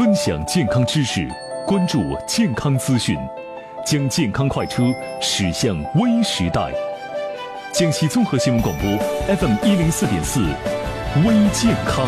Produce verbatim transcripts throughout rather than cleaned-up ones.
分享健康知识，关注健康资讯，将健康快车驶向微时代。江西综合新闻广播 F M 一零四点四，微健康。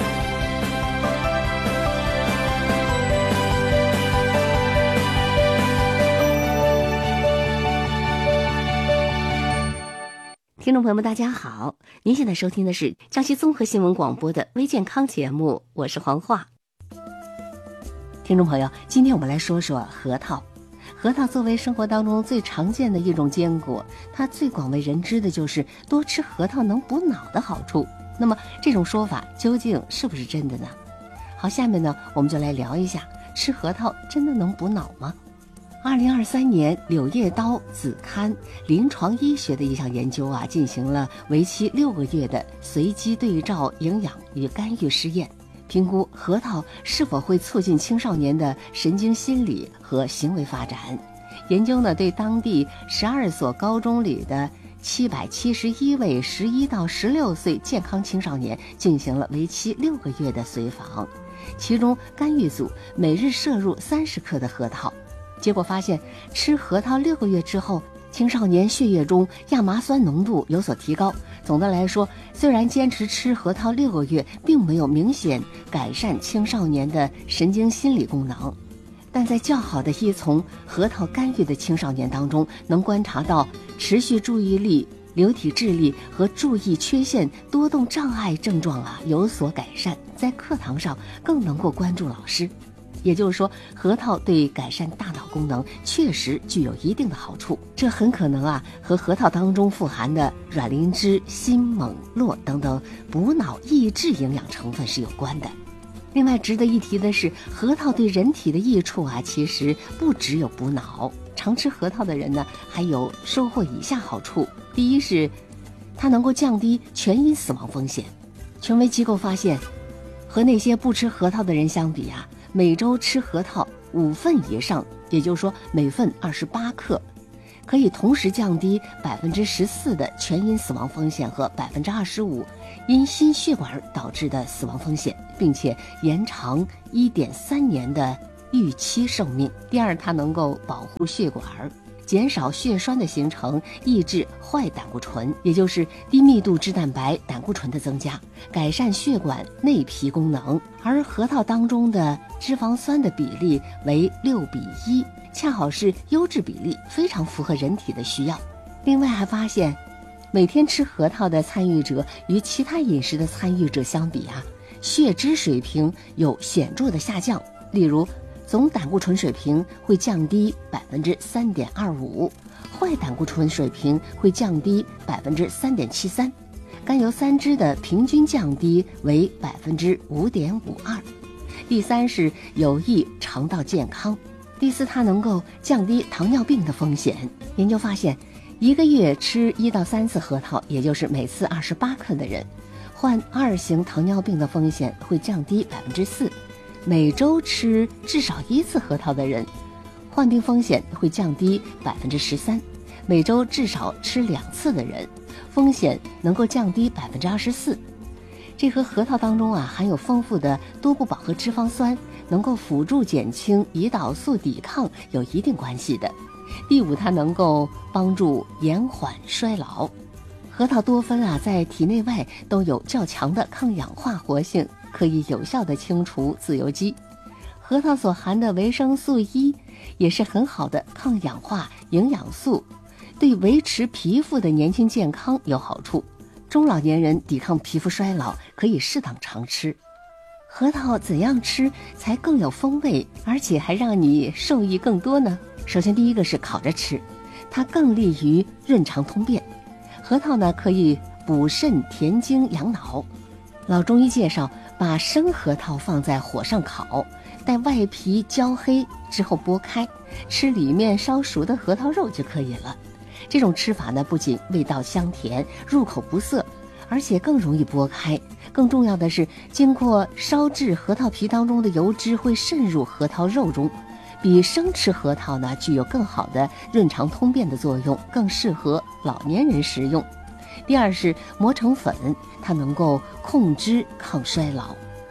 听众朋友们大家好，您现在收听的是江西综合新闻广播的微健康节目，我是黄华。听众朋友，今天我们来说说核桃。核桃作为生活当中最常见的一种坚果，它最广为人知的就是多吃核桃能补脑的好处。那么这种说法究竟是不是真的呢？好，下面呢我们就来聊一下，吃核桃真的能补脑吗？二零二三年《柳叶刀》子刊临床医学的一项研究啊，进行了为期六个月的随机对照营养与干预试验，评估核桃是否会促进青少年的神经心理和行为发展。研究呢，对当地十二所高中里的七百七十一位十一到十六岁健康青少年进行了为期六个月的随访，其中干预组每日摄入三十克的核桃。结果发现，吃核桃六个月之后，青少年血液中亚麻酸浓度有所提高。总的来说，虽然坚持吃核桃六个月，并没有明显改善青少年的神经心理功能，但在较好的依从核桃干预的青少年当中，能观察到持续注意力、流体智力和注意缺陷多动障碍症状啊有所改善，在课堂上更能够关注老师。也就是说，核桃对改善大脑功能确实具有一定的好处，这很可能啊和核桃当中富含的卵磷脂、锌、锰、铬等等补脑益智营养成分是有关的。另外值得一提的是，核桃对人体的益处啊，其实不只有补脑。常吃核桃的人呢，还有收获以下好处。第一是，它能够降低全因死亡风险。权威机构发现，和那些不吃核桃的人相比啊，每周吃核桃五份以上，也就是说每份二十八克，可以同时降低百分之十四的全因死亡风险和百分之二十五因心血管导致的死亡风险，并且延长一点三年的预期寿命。第二，它能够保护血管，减少血栓的形成，抑制坏胆固醇，也就是低密度脂蛋白胆固醇的增加，改善血管内皮功能。而核桃当中的脂肪酸的比例为六比一，恰好是优质比例，非常符合人体的需要。另外还发现，每天吃核桃的参与者与其他饮食的参与者相比啊，血脂水平有显著的下降。例如，总胆固醇水平会降低百分之三点二五，坏胆固醇水平会降低百分之三点七三，甘油三酯的平均降低为百分之五点五二。第三是有益肠道健康。第四，它能够降低糖尿病的风险。研究发现，一个月吃一到三次核桃，也就是每次二十八克的人，患二型糖尿病的风险会降低百分之四。每周吃至少一次核桃的人，患病风险会降低百分之十三；每周至少吃两次的人，风险能够降低百分之二十四。这和核桃当中啊含有丰富的多不饱和脂肪酸，能够辅助减轻胰岛素抵抗有一定关系的。第五，它能够帮助延缓衰老。核桃多酚啊，在体内外都有较强的抗氧化活性，可以有效地清除自由基。核桃所含的维生素 E 也是很好的抗氧化营养素，对维持皮肤的年轻健康有好处。中老年人抵抗皮肤衰老可以适当常吃。核桃怎样吃才更有风味，而且还让你受益更多呢？首先第一个是烤着吃，它更利于润肠通便。核桃呢可以补肾填精养脑。老中医介绍，把生核桃放在火上烤，待外皮焦黑之后剥开，吃里面烧熟的核桃肉就可以了。这种吃法呢，不仅味道香甜，入口不涩，而且更容易剥开。更重要的是，经过烧制，核桃皮当中的油脂会渗入核桃肉中，比生吃核桃呢具有更好的润肠通便的作用，更适合老年人食用。第二是磨成粉，它能够控脂抗衰老。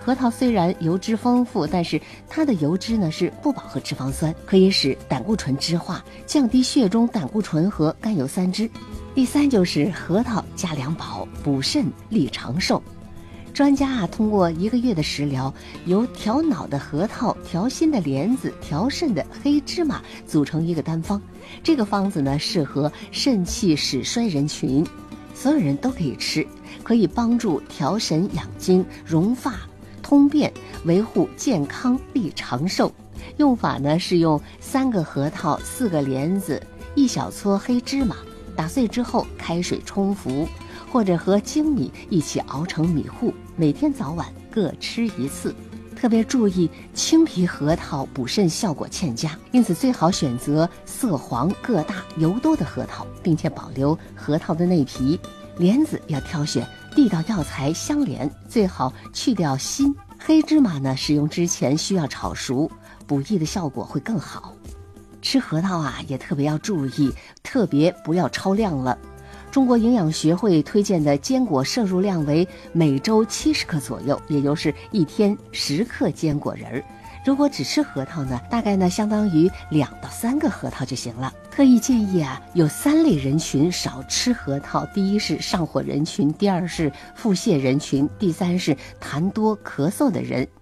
核桃虽然油脂丰富，但是它的油脂呢是不饱和脂肪酸，可以使胆固醇脂化，降低血中胆固醇和甘油三酯。第三就是核桃加两宝，补肾利长寿。专家啊，通过一个月的食疗，由调脑的核桃、调心的莲子、调肾的黑芝麻组成一个单方。这个方子呢，适合肾气始衰人群，所有人都可以吃，可以帮助调神养精、荣发、通便，维护健康、利长寿。用法呢是用三个核桃、四个莲子、一小撮黑芝麻，打碎之后开水冲服，或者和精米一起熬成米糊，每天早晚各吃一次。特别注意青皮核桃补肾效果欠佳，因此最好选择色黄、个大、油多的核桃，并且保留核桃的内皮。莲子要挑选地道药材相连，最好去掉心。黑芝麻呢，使用之前需要炒熟，补益的效果会更好。吃核桃啊，也特别要注意，特别不要超量了。中国营养学会推荐的坚果摄入量为每周七十克左右，也就是一天十克坚果仁儿。如果只吃核桃呢，大概呢相当于两到三个核桃就行了。特意建议啊，有三类人群少吃核桃：第一是上火人群，第二是腹泻人群，第三是痰多咳嗽的人。